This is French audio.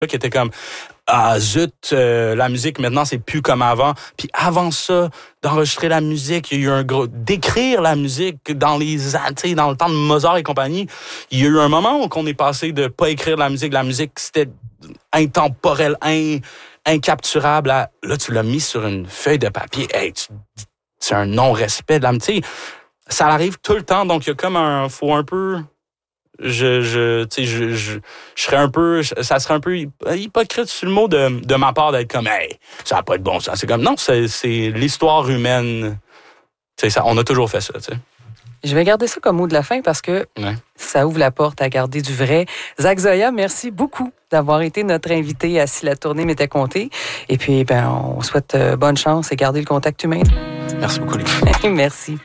qui était comme ah zut, la musique maintenant c'est plus comme avant. Puis avant ça, d'enregistrer la musique, il y a eu un gros d'écrire la musique dans dans le temps de Mozart et compagnie. Il y a eu un moment où on est passé de pas écrire la musique c'était intemporel, incapturable. Là tu l'as mis sur une feuille de papier. Hey, c'est un non-respect de la musique. Ça arrive tout le temps, donc il y a comme faut un peu. Je serais un peu, ça serait un peu hypocrite sur le mot de ma part d'être comme, hey, ça va pas être bon, ça. C'est comme, non, c'est l'histoire humaine. Tu sais, ça, on a toujours fait ça, tu sais. Je vais garder ça comme mot de la fin parce que ça ouvre la porte à garder du vrai. Zach Zoya, merci beaucoup d'avoir été notre invité à Si la tournée m'était comptée. Et puis, on souhaite bonne chance et garder le contact humain. Merci beaucoup, les filles. Merci.